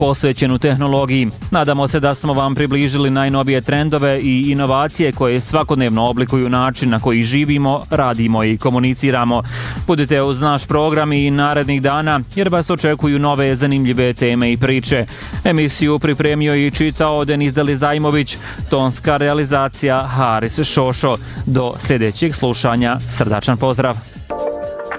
posvećenu tehnologiji. Nadamo se da smo vam približili najnovije trendove i inovacije koje svakodnevno oblikuju način na koji živimo, radimo i komuniciramo. Budite uz naš program i narednih dana jer vas očekuju nove zanimljive teme i priče. Emisiju pripremio i čitao Denis Delizajmović, tonska realizacija Haris Šošo. Do sljedećeg slušanja, srdačan pozdrav!